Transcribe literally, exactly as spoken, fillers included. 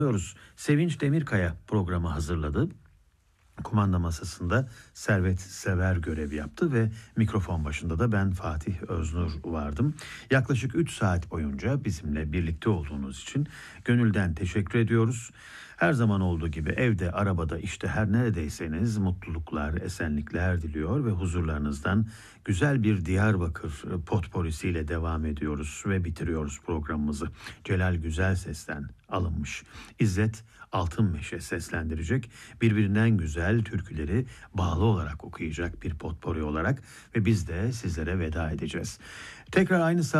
Diyoruz. Sevinç Demirkaya programı hazırladı. Kumanda masasında Servet Sever görev yaptı ve mikrofon başında da ben Fatih Öznur vardım. Yaklaşık üç saat boyunca bizimle birlikte olduğunuz için gönülden teşekkür ediyoruz. Her zaman olduğu gibi evde, arabada, işte her neredeyseniz mutluluklar, esenlikler diliyor ve huzurlarınızdan güzel bir Diyarbakır potporisiyle devam ediyoruz ve bitiriyoruz programımızı. Celal Güzelses'ten alınmış. İzzet Altınmeşe seslendirecek, birbirinden güzel türküleri bağlı olarak okuyacak bir potpori olarak ve biz de sizlere veda edeceğiz. Tekrar aynı saat